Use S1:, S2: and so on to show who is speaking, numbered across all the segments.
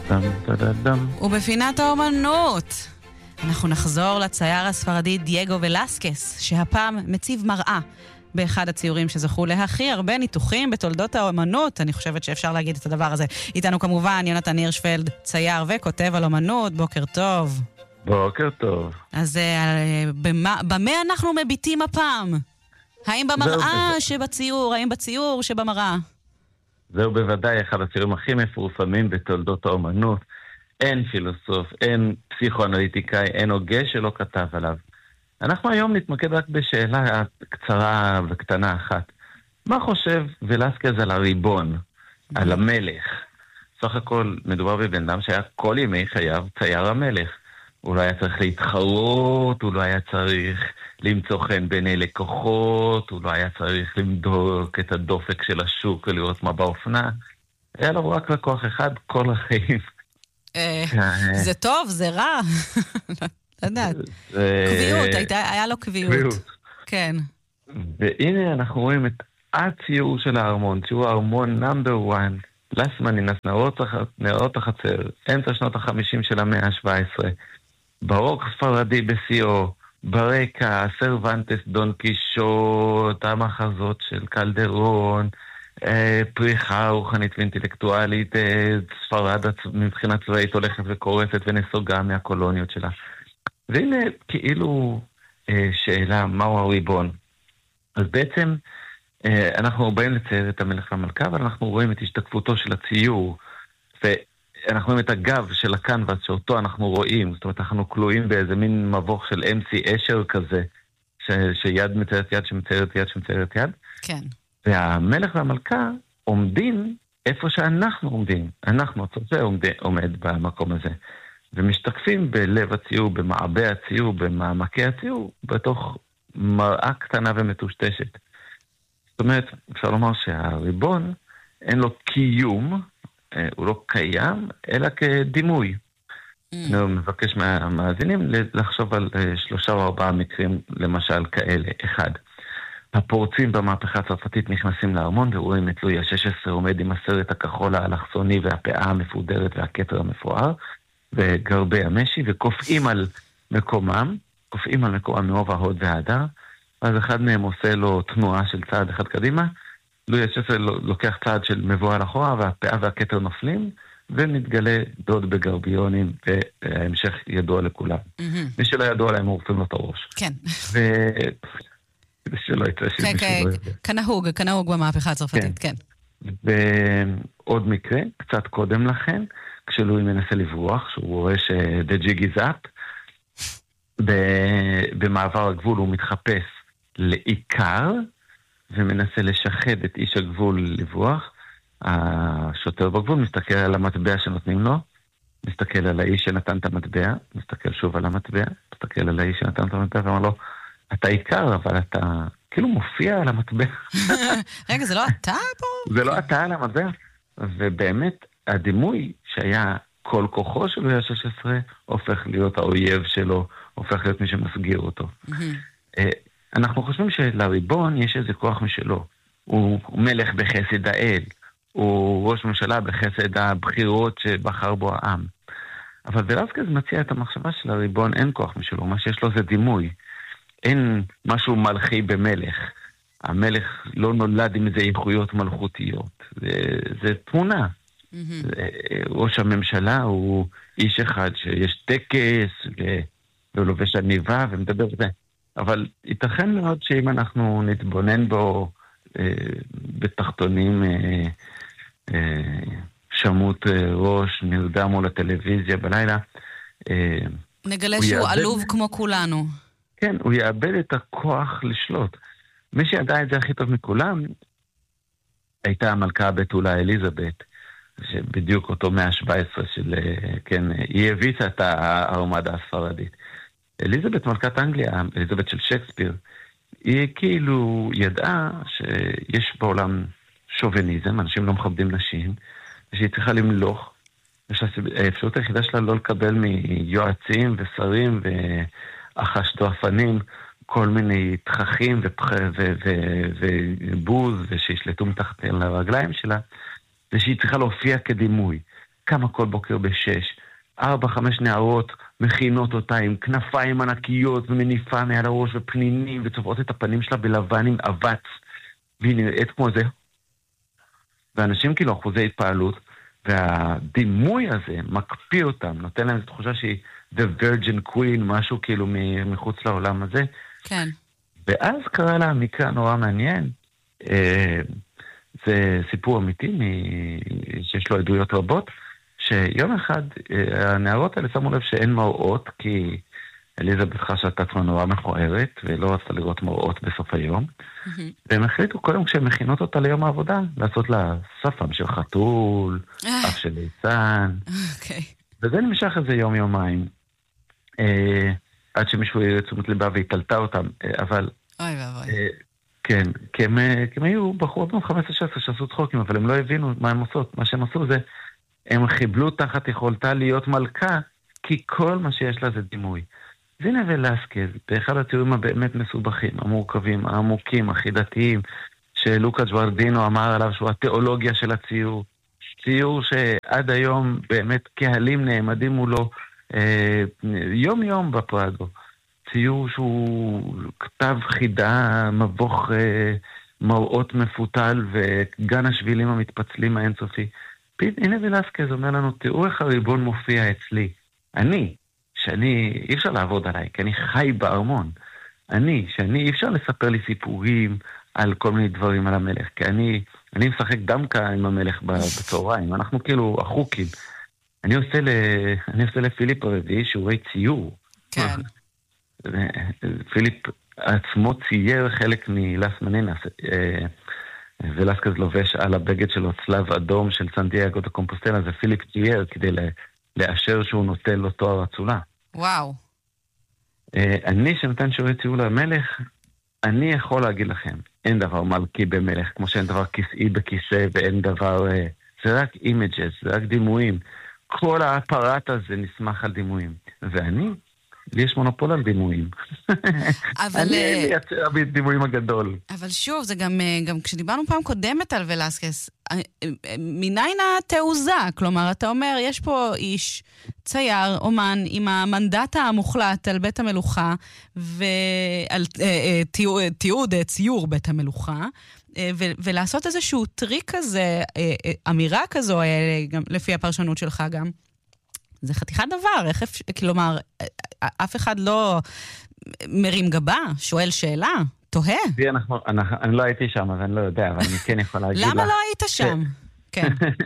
S1: דם, דם, דם.
S2: ובפינת האומנות אנחנו נחזור לצייר הספרדי דייגו ולסקס, שהפעם מציב מראה באחד הציורים שזכו להכי הרבה ניתוחים בתולדות האומנות. אני חושבת שאפשר להגיד את הדבר הזה. איתנו כמובן יונתן הירשפלד, צייר וכותב על אומנות. בוקר טוב.
S1: בוקר טוב.
S2: אז במה אנחנו מביטים הפעם? האם במראה שבציור, האם בציור שבמראה?
S1: זהו בוודאי אחד הציורים הכי מפורסמים בתולדות האומנות. אין פילוסוף, אין פסיכואנליטיקאי, אין הוגה שלא כתב עליו. אנחנו היום נתמקד רק בשאלה קצרה וקטנה אחת. מה חושב ולסקז על הריבון, על המלך? סך הכל מדובר בבן אדם שהיה כל ימי חייו צייר המלך. הוא לא היה צריך להתחרות, הוא לא היה צריך למצוא חן בעיני לקוחות, הוא לא היה צריך למדוק את הדופק של השוק ולראות מה באופנה. היה לו רק לקוח אחד כל החיים.
S2: זה טוב, זה רע. לא יודעת. קביעות, היה לו קביעות. כן.
S1: והנה אנחנו רואים את הציור של הארמון, ציור הארמון נאמבר 1, לסמנינס, נאות החצר, אמצע שנות ה-50 של המאה ה-17, ברוק ספרדי בשיאו, ברקע, סרוונטס, דון קישוט, המחזות של קלדרון, פריחה רוחנית ואינטלקטואלית, ספרד מבחינה צבאית הולכת וקורסת ונסוגה מהקולוניות שלה. והנה כאילו שאלה, מהו הריבון? אז בעצם אנחנו באים לצייר את המלך והמלכה, אבל אנחנו רואים את השתקפותו של הציור, ואנחנו רואים את הגב של הקנבס שאותו אנחנו רואים, זאת אומרת אנחנו כלואים באיזה מין מבוך של MC אשר כזה, שיד מציירת יד שמציירת יד שמציירת יד.
S2: כן.
S1: והמלך והמלכה עומדים איפה שאנחנו עומדים. אנחנו, הצופה, עומד במקום הזה. ומשתקפים בלב הציור, במעבה הציור, במעמקי הציור, בתוך מראה קטנה ומטושטשת. זאת אומרת, אפשר לומר שהריבון אין לו קיום, הוא לא קיים, אלא כדימוי. אני מבקש מהמאזינים לחשוב על 3 או 4 מקרים, למשל כאלה. 1. הפורצים במהפכה הצרפתית נכנסים לארמון ורואים את לואי ה-16 עומד עם הסרט הכחול האלכסוני והפאה המפודרת והכתר המפואר וגרבי המשי וקופאים על מקומם מאוב ההוד וההדר. אז אחד מהם עושה לו תנועה של צעד אחד קדימה, לואי ה-16 לוקח צעד של מבואה אחורה והפאה והכתר נופלים ומתגלה דוד בגרביונים וההמשך ידוע לכולם. מי שלא ידוע להם עורפים לו את הראש.
S2: כן.
S1: שלא יצא
S2: כנהוג במהפכה הצרפתית, כן.
S1: ועוד מקרה, קצת קודם לכן, כשלואי מנסה לברוח, שהוא רואה ש-the jig is up, במעבר הגבול הוא מתחפש לעיקר, ומנסה לשחד את איש הגבול לברוח. השוטר בגבול מסתכל על המטבע שנותנים לו, מסתכל על האיש שנתן את המטבע, מסתכל שוב על המטבע, מסתכל על האיש שנתן את המטבע, ואומר לו, אתה עיקר, אבל אתה כאילו מופיע על המטבע.
S2: רגע, זה לא אתה פה?
S1: זה לא אתה על המטבע. ובאמת, הדימוי שהיה כל כוחו של לואי ה-16, הופך להיות האויב שלו, הופך להיות מי שמסגיר אותו. אנחנו חושבים שלריבון יש איזה כוח משלו. הוא מלך בחסד האל, הוא ראש ממשלה בחסד הבחירות שבחר בו העם. אבל ולסקז מציע את המחשבה של הריבון, אין כוח משלו, מה שיש לו זה דימוי. אין משהו מלכי במלך. המלך לא נולד עם איזה איכויות מלכותיות. זה תמונה. ראש הממשלה הוא איש אחד שיש טקס והוא לובש עניבה ומדבר בזה. אבל ייתכן מאוד שאם אנחנו נתבונן בו בתחתונים שמות ראש, נרדם מול הטלוויזיה בלילה,
S2: נגלה שהוא עלוב כמו כולנו.
S1: כן, הוא יאבד את הכוח לשלוט. מי שידע את זה הכי טוב מכולם, הייתה המלכה הבתולה אליזבת, שבדיוק אותו 117 של, כן, היא הביסה את הארמדה הספרדית. אליזבת מלכת אנגליה, אליזבת של שייקספיר, היא כאילו ידעה שיש בעולם שוביניזם, אנשים לא מכבדים נשים, ושהיא צריכה למלוך, ושהאפשרות היחידה שלה לא לקבל מיועצים ושרים ואחשדועפנים, כל מיני תככים ובוז, ושישלטו מתחת לרגליים שלה, זה שהיא צריכה להופיע כדימוי. קמה כל בוקר 6, 4-5 נערות מכינות אותה עם כנפיים ענקיות ומניפה מעל הראש ופנינים וצובעות את הפנים שלה בלבן עם אבץ, והיא נראית כמו זה. ואנשים כאילו אחוזי התפעלות, והדימוי הזה מקפיא אותם, נותן להם תחושה שהיא The Virgin Queen, משהו כאילו מחוץ לעולם הזה.
S2: כן.
S1: ואז קרה לה מקרה נורא מעניין, זה סיפור אמיתי שיש לו עדויות רבות, שיום אחד הנערות האלה שמו לב שאין מראות, כי אליזבת חשה את עצמה נורא מכוערת, ולא רצתה לראות מראות בסוף היום. והם החליטו קודם כשהם מכינות אותה ליום העבודה, לעשות לה שפם של חתול, אף של ליצן. וזה נמשך איזה יום-יומיים, עד שמישהו יראה תשומת ליבה והתעלתה אותם, אבל...
S2: אוי ואבוי.
S1: כן, כי הם היו בחורות בנות 15-16 שעשו צחוקים, אבל הם לא הבינו מה הם עושות. מה שהם עשו זה, הם חיבלו תחת יכולתה להיות מלכה, כי כל מה שיש לה זה דימוי. זינה ולסקז, באחד הציורים הבאמת מסובכים, המורכבים, העמוקים, החידתיים, שלוקה ג'וורדינו אמר עליו שהוא התיאולוגיה של הציור. ציור שעד היום באמת קהלים נעמדים מולו יום יום בפרדו. ציור שהוא כתב חידה, מבוך מראות מפותל וגן השבילים המתפצלים האינסופי. הנה ולסקז אומר לנו, תראו איך הריבון מופיע אצלי. שאני, אי אפשר לעבוד עליי, כי אני חי בארמון. שאני, אי אפשר לספר לי סיפורים על כל מיני דברים על המלך, כי אני משחק דמקה עם המלך בצהריים, אנחנו כאילו החוקים. אני עושה לפיליפ הרביעי שיעורי ציור.
S2: כן.
S1: פיליפ עצמו צייר חלק מלס מנינס, ולסקז לובש על הבגד שלו צלב אדום של סנטיאגו דה קומפוסטלה, זה פיליפ צייר כדי לאשר שהוא נוטל לו תואר אצולה.
S2: וואו.
S1: אני שנותן שיעורי ציור למלך, אני יכול להגיד לכם, אין דבר מלכי במלך, כמו שאין דבר כיסאי בכיסא, ואין דבר, זה רק אימג'ס, זה רק דימויים. כל האפרט הזה נסמך על דימויים. לי יש מונופול על דימויים. אני מייצר דימויים הגדול.
S2: אבל שוב, זה גם כשדיברנו פעם קודמת על ולסקס, מניין התעוזה? כלומר, אתה אומר, יש פה איש, צייר, אומן, עם המנדט המוחלט על בית המלוכה, ועל ציור בית המלוכה, ולעשות איזשהו טריק כזה, אמירה כזו, גם לפי הפרשנות שלך גם, זה חתיכת דבר, כלומר, אף אחד לא מרים גבה, שואל שאלה, תוהה.
S1: אני לא הייתי שם, אז אני לא יודע, אבל אני כן יכול להגיד לך...
S2: למה לא היית שם? כן.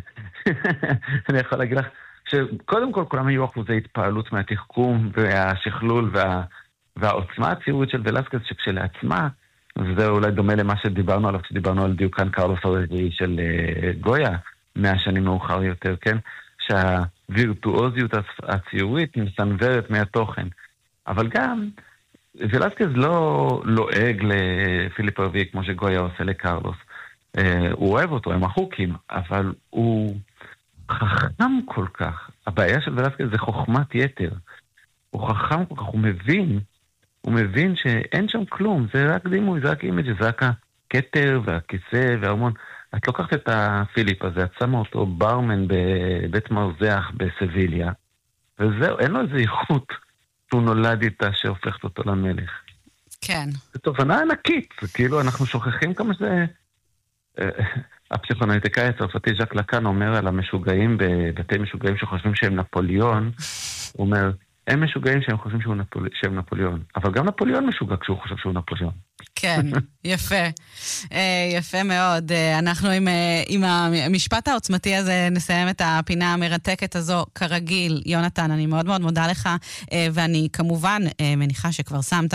S1: אני יכול להגיד לך, שקודם כל כולם היו אחוזי התפעלות מהתחכום והשכלול והעוצמה הציורית של ולסקז, שכשלעצמה, וזה אולי דומה למה שדיברנו עליו, כשדיברנו על דיוקן קרלוס הרביעי של גויה, 100 שנים מאוחר יותר, כן? שהווירטואוזיות הציורית מסנוורת מהתוכן. אבל גם, ולסקז לא לועג לפיליפ הרביעי כמו שגויה עושה לקרלוס. הוא אוהב אותו, הם החוקים, אבל הוא חכם כל כך. הבעיה של ולסקז זה חוכמת יתר. הוא חכם כל כך, הוא מבין שאין שם כלום, זה רק דימוי, זה רק אימג', זה רק הכתר והכיסא והארמון. את לוקחת את הפיליפ הזה, את שמה אותו ברמן בבית מרזח בסביליה, וזהו, אין לו איזה איכות שהוא נולד איתה שהופכת אותו למלך.
S2: כן. זו
S1: תובנה ענקית, כאילו אנחנו שוכחים כמה זה... הפסיכואנליטיקאי הצרפתי ז'ק לקאן אומר על המשוגעים בבתי משוגעים שחושבים שהם נפוליאון, הוא אומר, הם משוגעים שהם חושבים שהם נפוליאון, אבל גם נפוליאון משוגע כשהוא חושב שהוא נפוליאון.
S2: כן, יפה. יפה מאוד. אנחנו עם המשפט העוצמתי הזה נסיים את הפינה המרתקת הזו כרגיל. יונתן, אני מאוד מאוד מודה לך, ואני כמובן מניחה שכבר שמת...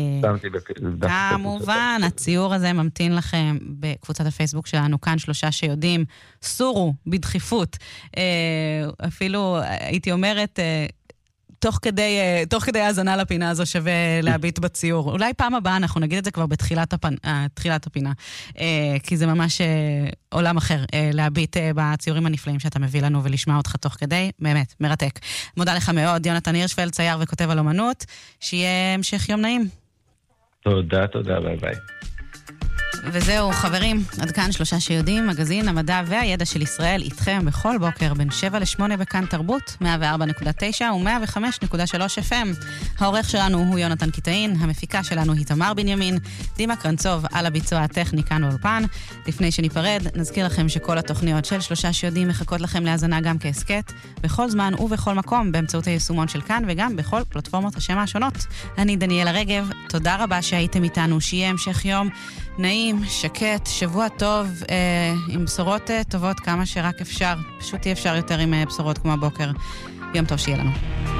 S2: כמובן, הציור הזה ממתין לכם בקבוצת הפייסבוק שלנו, כאן 3 שיודעים, סורו בדחיפות. אפילו הייתי אומרת... תוך כדי האזנה לפינה הזו שווה להביט בציור. אולי פעם הבאה אנחנו נגיד את זה כבר בתחילת הפינה, כי זה ממש עולם אחר, להביט בציורים הנפלאים שאתה מביא לנו ולשמע אותך תוך כדי, באמת, מרתק. מודה לך מאוד, יונתן הירשפלד, צייר וכותב על אומנות, שיהיה המשך יום נעים.
S1: תודה, ביי ביי.
S2: וזהו, חברים, עד כאן 3 שיודעים, מגזין המדע והידע של ישראל, איתכם בכל בוקר בין 7 ל-8 בכאן תרבות, 104.9 ו-105.3 FM. העורך שלנו הוא יונתן קיטאין, המפיקה שלנו היא תמר בנימין, דימה קרנצוב על הביצוע הטכני כאן באולפן. לפני שניפרד, נזכיר לכם שכל התוכניות של 3 שיודעים מחכות לכם להאזנה גם כעסקט, בכל זמן ובכל מקום, באמצעות היישומון של כאן וגם בכל פלטפורמות השמע השונות. אני דניאלה רגב, תודה רבה שהייתם איתנו, שיהיה המשך יום נעים, שקט, שבוע טוב, עם בשורות טובות כמה שרק אפשר. פשוט אי אפשר יותר עם בשורות כמו הבוקר. יום טוב שיהיה לנו.